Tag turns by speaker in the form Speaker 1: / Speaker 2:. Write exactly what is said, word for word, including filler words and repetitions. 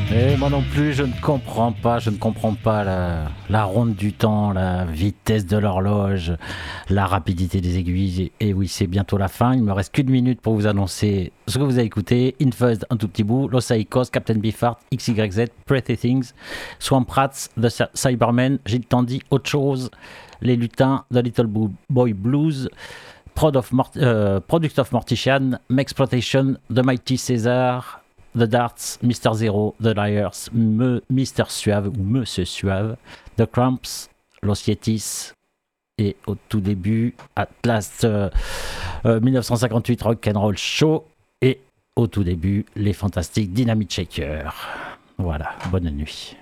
Speaker 1: Et moi non plus, je ne comprends pas, je ne comprends pas la, la ronde du temps, la vitesse de l'horloge, la rapidité des aiguilles. Et oui, c'est bientôt la fin. Il me reste qu'une minute pour vous annoncer ce que vous avez écouté. Infuzz, un tout petit bout, Los Aicos, Captain Beefheart, X Y Z, Pretty Things, Swamp Rats, The Cybermen, Gilles Tandy, Autre chose, Les Lutins, The Little Boy Blues, Prod of Mort- euh, Product of Mortician, Mexploitation, The Mighty Caesar, The Darts, Mister Zero, The Liars, Me, Mister Suave ou Monsieur Suave, The Cramps, Los Yetis et au tout début Atlas euh, euh, dix-neuf cent cinquante-huit Rock'n'Roll Show et au tout début les fantastiques Dynamite Shaker. Voilà, bonne nuit.